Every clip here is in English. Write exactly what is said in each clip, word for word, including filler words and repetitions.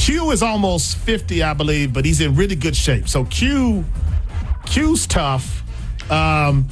Q is almost fifty, I believe, but he's in really good shape. So Q, Q's tough. Um,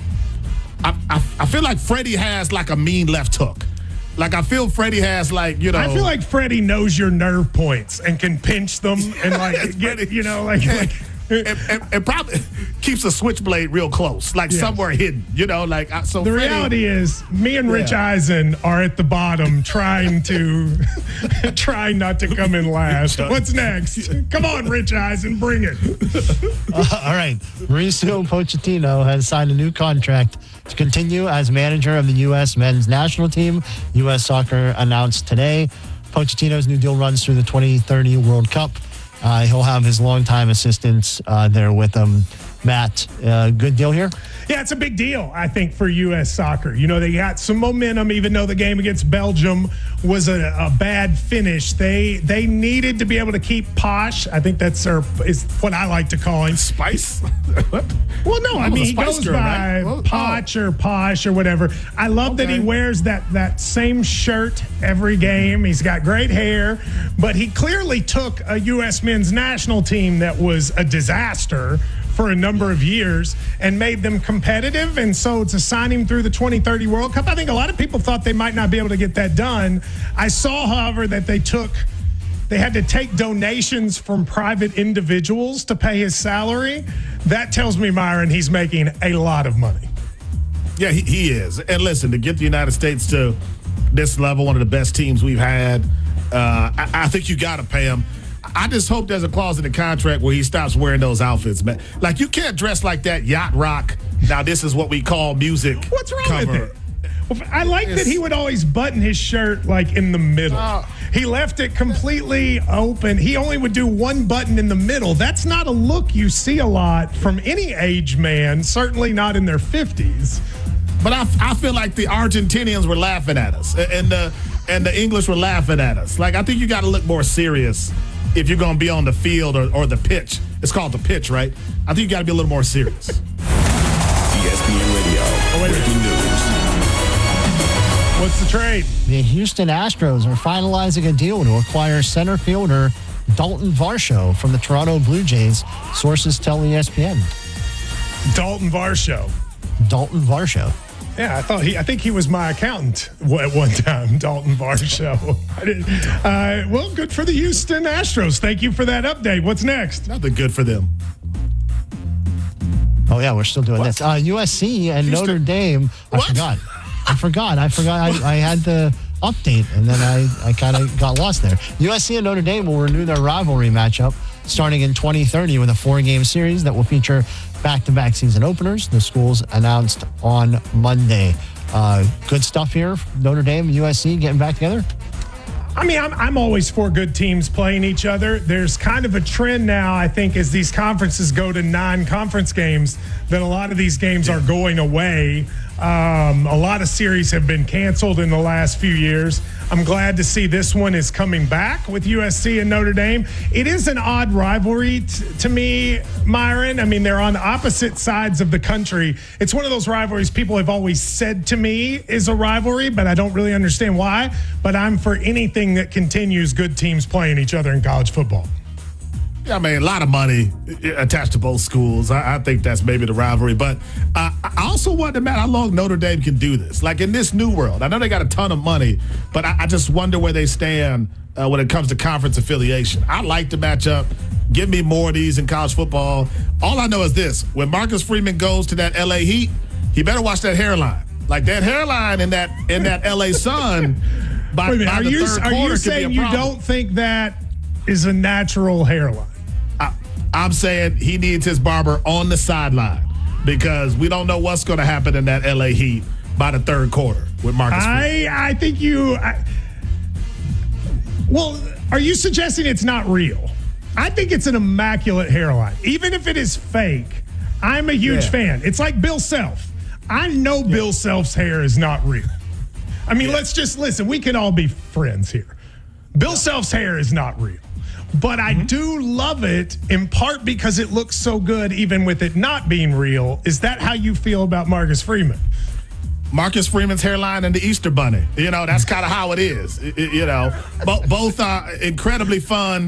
I, I, I feel like Freddie has like a mean left hook. Like, I feel Freddie has, like, you know. I feel like Freddie knows your nerve points and can pinch them and, like, get, you know, like. And, like and, and, and probably keeps a switchblade real close, like yes. somewhere hidden, you know. Like so. The Freddie, reality is, me and Rich yeah. Eisen are at the bottom trying to, trying not to come in last. What's next? Come on, Rich Eisen, bring it. Uh, all right. Mauricio Pochettino has signed a new contract to continue as manager of the U S men's national team. U S Soccer announced today. Pochettino's new deal runs through the twenty thirty World Cup. Uh, he'll have his longtime assistants uh, there with him. Matt, uh, good deal here? Yeah, it's a big deal, I think, for U S Soccer. You know, they got some momentum, even though the game against Belgium was a, a bad finish. They they needed to be able to keep Posh. I think that's their, is what I like to call him. Spice? What? Well, no, I mean, he goes girl, by right? Well, Poch oh. or Posh or whatever. I love Okay. that he wears that, that same shirt every game. He's got great hair, but he clearly took a U S men's national team that was a disaster for a number of years and made them competitive. And so to sign him through the twenty thirty World Cup, I think a lot of people thought they might not be able to get that done. I saw, however, that they took, they had to take donations from private individuals to pay his salary. That tells me, Myron, he's making a lot of money. Yeah, he, he is. And listen, to get the United States to this level, one of the best teams we've had, uh, I, I think you got to pay him. I just hope there's a clause in the contract where he stops wearing those outfits, man. Like, you can't dress like that yacht rock. Now, this is what we call music. What's wrong cover. with it? Well, I like it's, that he would always button his shirt, like, in the middle. Uh, he left it completely open. He only would do one button in the middle. That's not a look you see a lot from any age man, certainly not in their fifties. But I, I feel like the Argentinians were laughing at us, and the, and the English were laughing at us. Like, I think you got to look more serious if you're going to be on the field or, or the pitch. It's called the pitch, right? I think you got to be a little more serious. E S P N Radio, oh, breaking news. What's the trade? The Houston Astros are finalizing a deal to acquire center fielder Dalton Varsho from the Toronto Blue Jays. Sources tell E S P N. Dalton Varsho. Dalton Varsho. Yeah, I thought he. I think he was my accountant at one time, Dalton Varsho. I didn't, uh, well, good for the Houston Astros. Thank you for that update. What's next? Nothing good for them. Oh, yeah, we're still doing What? this. Uh, U S C and Houston. Notre Dame. I What? forgot. I forgot. I forgot. I, I had the update, and then I, I kind of got lost there. U S C and Notre Dame will renew their rivalry matchup starting in twenty thirty with a four-game series that will feature back-to-back season openers. The schools announced on Monday. Uh, good stuff here. Notre Dame and U S C getting back together. I mean, I'm, I'm always for good teams playing each other. There's kind of a trend now, I think, as these conferences go to non-conference games, that a lot of these games are going away. Um, a lot of series have been canceled in the last few years. I'm glad to see this one is coming back with U S C and Notre Dame. It is an odd rivalry t- to me, Myron. I mean, they're on opposite sides of the country. It's one of those rivalries people have always said to me is a rivalry, but I don't really understand why. But I'm for anything that continues good teams playing each other in college football. Yeah, I mean, a lot of money attached to both schools. I, I think that's maybe the rivalry. But uh, I also wonder, Matt, how long Notre Dame can do this. Like, in this new world, I know they got a ton of money, but I, I just wonder where they stand uh, when it comes to conference affiliation. I like the matchup. Give me more of these in college football. All I know is this. When Marcus Freeman goes to that L A Heat, he better watch that hairline. Like, that hairline in that in that L A Sun by, Wait a minute, by are the you, third are quarter you could be saying a you problem. don't think that is a natural hairline? I, I'm saying he needs his barber on the sideline because we don't know what's going to happen in that L A Heat by the third quarter with Marcus Freeman. I, I think you I, – well, are you suggesting it's not real? I think it's an immaculate hairline. Even if it is fake, I'm a huge Yeah. fan. It's like Bill Self. I know yeah. Bill Self's hair is not real. I mean, yeah. let's just listen. We can all be friends here. Bill Self's hair is not real. But I mm-hmm. do love it in part because it looks so good even with it not being real. Is that how you feel about Marcus Freeman? Marcus Freeman's hairline and the Easter Bunny. You know, that's kind of how it is. It, it, you know, bo- both are incredibly fun